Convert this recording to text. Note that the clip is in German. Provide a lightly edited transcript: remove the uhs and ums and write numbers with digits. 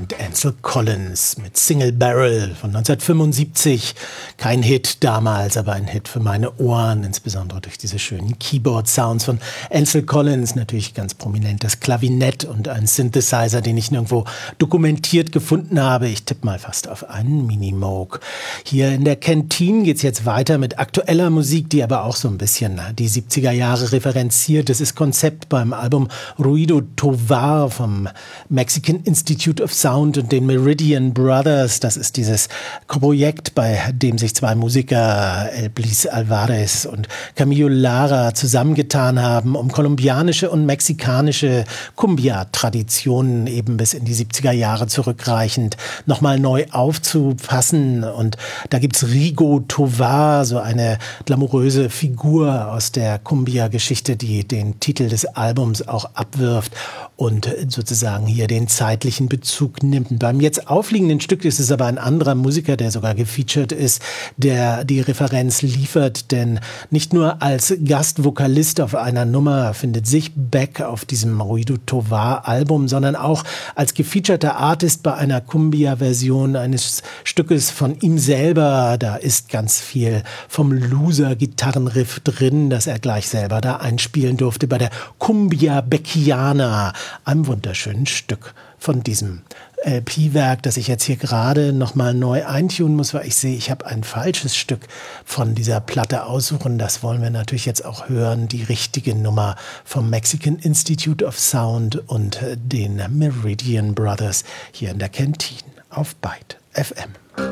Band Ansel Collins mit Single Barrel von 1975. Kein Hit damals, aber ein Hit für meine Ohren, insbesondere durch diese schönen Keyboard-Sounds von Ansel Collins. Natürlich ganz prominent das Klavinett und ein Synthesizer, den ich nirgendwo dokumentiert gefunden habe. Ich tippe mal fast auf einen Minimoog. Hier in der Kantine geht's jetzt weiter mit aktueller Musik, die aber auch so ein bisschen die 70er Jahre referenziert. Das ist Konzept beim Album Ruido Tovar vom Mexican Institute of Sound und den Meridian Brothers. Das ist dieses Projekt, bei dem sich zwei Musiker, Elblis Alvarez und Camilo Lara, zusammengetan haben, um kolumbianische und mexikanische Cumbia-Traditionen eben bis in die 70er Jahre zurückreichend nochmal neu aufzufassen. Und da gibt's Rigo Tovar, so eine glamouröse Figur aus der Cumbia-Geschichte, die den Titel des Albums auch abwirft und sozusagen hier den zeitlichen Bezug nimmt. Beim jetzt aufliegenden Stück ist es aber ein anderer Musiker, der sogar gefeatured ist, der die Referenz liefert, denn nicht nur als Gastvokalist auf einer Nummer findet sich Beck auf diesem Ruido Tovar Album, sondern auch als gefeaturter Artist bei einer Cumbia-Version eines Stückes von ihm selber. Da ist ganz viel vom Loser-Gitarrenriff drin, das er gleich selber da einspielen durfte bei der Cumbia Beckiana, einem wunderschönen Stück von diesem LP-Werk, das ich jetzt hier gerade nochmal neu eintunen muss, weil ich sehe, ich habe ein falsches Stück von dieser Platte aussuchen. Das wollen wir natürlich jetzt auch hören. Die richtige Nummer vom Mexican Institute of Sound und den Meridian Brothers hier in der Kantine auf Byte FM.